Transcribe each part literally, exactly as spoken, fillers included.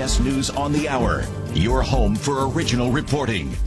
S News on the Hour, your home for original reporting.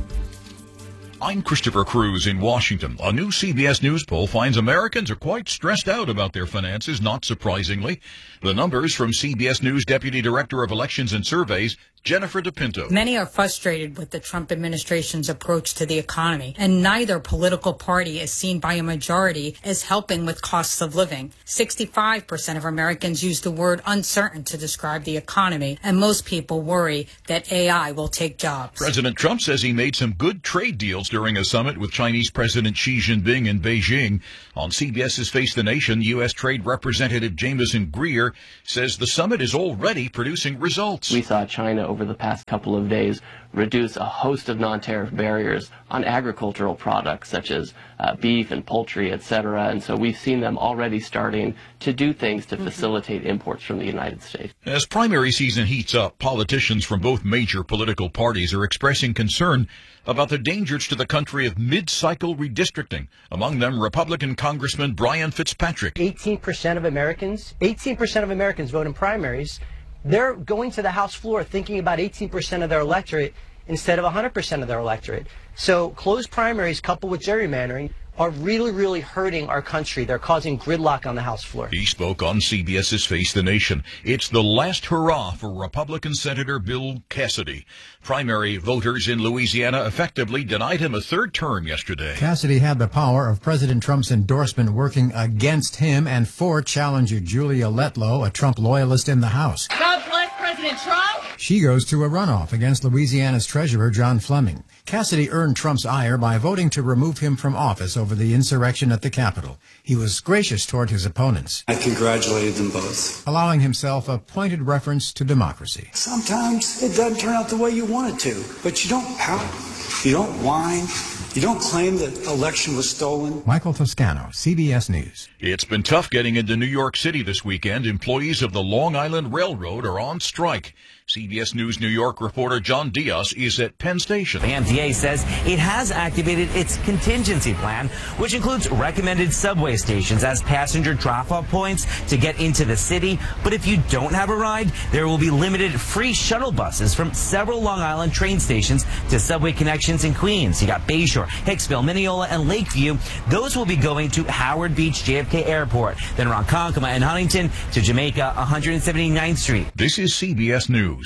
I'm Christopher Cruz in Washington. A new C B S News poll finds Americans are quite stressed out about their finances, not surprisingly. The numbers from C B S News Deputy Director of Elections and Surveys, Jennifer DePinto. Many are frustrated with the Trump administration's approach to the economy, and neither political party is seen by a majority as helping with costs of living. sixty-five percent of Americans use the word uncertain to describe the economy, and most people worry that A I will take jobs. President Trump says he made some good trade deals during a summit with Chinese President Xi Jinping in Beijing. On CBS's Face the Nation, U S. Trade Representative Jameson Greer says the summit is already producing results. We saw China over the past couple of days reduce a host of non-tariff barriers on agricultural products such as uh, beef and poultry, et cetera. And so we've seen them already starting to do things to facilitate imports from the United States. As primary season heats up, politicians from both major political parties are expressing concern about the dangers to the country of mid-cycle redistricting. Among them, Republican Congressman Brian Fitzpatrick. eighteen percent of Americans, eighteen percent of Americans vote in primaries. They're going to the House floor thinking about eighteen percent of their electorate instead of one hundred percent of their electorate. So closed primaries coupled with gerrymandering are really, really hurting our country. They're causing gridlock on the House floor. He spoke on CBS's Face the Nation. It's the last hurrah for Republican Senator Bill Cassidy. Primary voters in Louisiana effectively denied him a third term yesterday. Cassidy had the power of President Trump's endorsement working against him and for challenger Julia Letlow, a Trump loyalist in the House. God bless President Trump. She goes to a runoff against Louisiana's Treasurer John Fleming. Cassidy earned Trump's ire by voting to remove him from office over the insurrection at the Capitol. He was gracious toward his opponents. I congratulated them both, allowing himself a pointed reference to democracy. Sometimes it doesn't turn out the way you want it to, but you don't pout, you don't whine, you don't claim that the election was stolen. Michael Toscano, C B S News. It's been tough getting into New York City this weekend. Employees of the Long Island Railroad are on strike. C B S News New York reporter John Diaz is at Penn Station. The M T A says it has activated its contingency plan, which includes recommended subway stations as passenger drop-off points to get into the city. But if you don't have a ride, there will be limited free shuttle buses from several Long Island train stations to subway connections in Queens. You got Bayshore, Hicksville, Mineola, and Lakeview. Those will be going to Howard Beach J F K Airport, then Ronkonkoma and Huntington to Jamaica one hundred seventy-ninth Street. This is C B S News.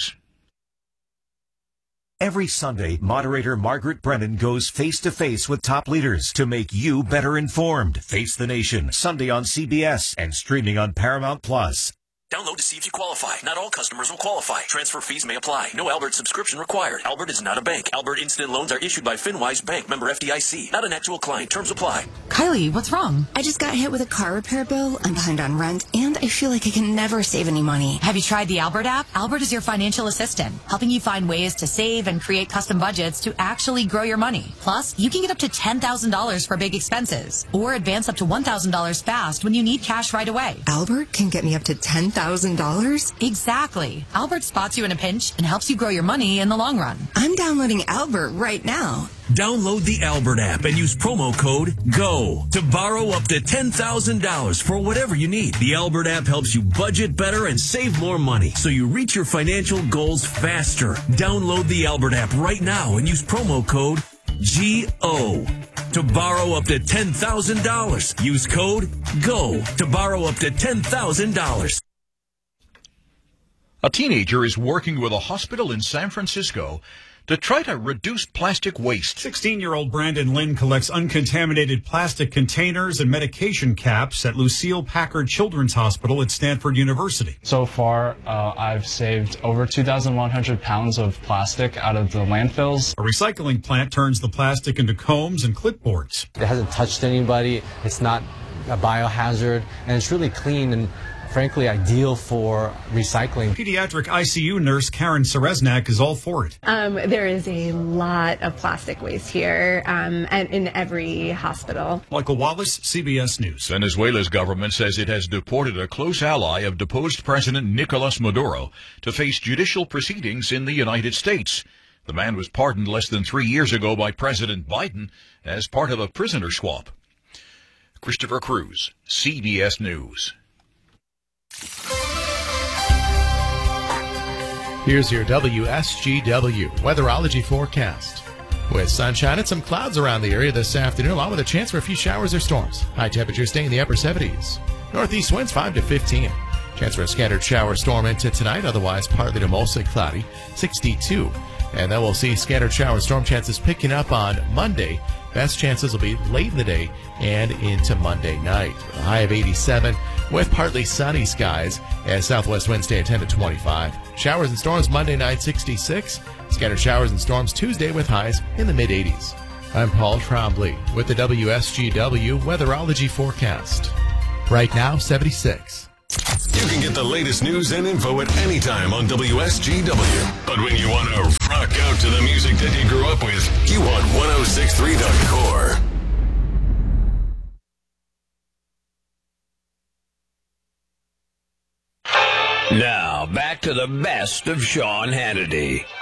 Every Sunday, moderator Margaret Brennan goes face-to-face with top leaders to make you better informed. Face the Nation, Sunday on C B S and streaming on Paramount Plus. Download to see if you qualify. Not all customers will qualify. Transfer fees may apply. No Albert subscription required. Albert is not a bank. Albert Instant Loans are issued by FinWise Bank, member F D I C. Not an actual client. Terms apply. Kylie, what's wrong? I just got hit with a car repair bill. I'm behind on rent, and I feel like I can never save any money. Have you tried the Albert app? Albert is your financial assistant, helping you find ways to save and create custom budgets to actually grow your money. Plus, you can get up to ten thousand dollars for big expenses, or advance up to one thousand dollars fast when you need cash right away. Albert can get me up to ten thousand dollars? Exactly. Albert spots you in a pinch and helps you grow your money in the long run. I'm downloading Albert right now. Download the Albert app and use promo code GO to borrow up to ten thousand dollars for whatever you need. The Albert app helps you budget better and save more money so you reach your financial goals faster. Download the Albert app right now and use promo code G O to borrow up to ten thousand dollars. Use code GO to borrow up to ten thousand dollars. A teenager is working with a hospital in San Francisco to try to reduce plastic waste. sixteen-year-old Brandon Lynn collects uncontaminated plastic containers and medication caps at Lucille Packard Children's Hospital at Stanford University. So far, uh, I've saved over two thousand one hundred pounds of plastic out of the landfills. A recycling plant turns the plastic into combs and clipboards. It hasn't touched anybody. It's not a biohazard, and it's really clean and frankly ideal for recycling. Pediatric I C U nurse Karen Sereznak is all for it. Um, there is a lot of plastic waste here um, and in every hospital. Michael Wallace, C B S News. Venezuela's government says it has deported a close ally of deposed President Nicolas Maduro to face judicial proceedings in the United States. The man was pardoned less than three years ago by President Biden as part of a prisoner swap. Christopher Cruz, C B S News. Here's your W S G W weatherology forecast. With sunshine and some clouds around the area this afternoon, along with a chance for a few showers or storms. High temperatures staying in the upper seventies. Northeast winds five to fifteen. Chance for a scattered shower storm into tonight, otherwise partly to mostly cloudy, sixty-two. And then we'll see scattered shower storm chances picking up on Monday. Best chances will be late in the day and into Monday night. A high of eighty-seven with partly sunny skies as southwest winds stay at ten to twenty-five. Showers and storms Monday night, sixty-six. Scattered showers and storms Tuesday with highs in the mid-eighties. I'm Paul Trombley with the W S G W weatherology forecast. Right now, seventy-six. You can get the latest news and info at any time on W S G W. But when you want to rock out to the music that you grew up with, you want one oh six point three The Core. Now, back to the best of Sean Hannity.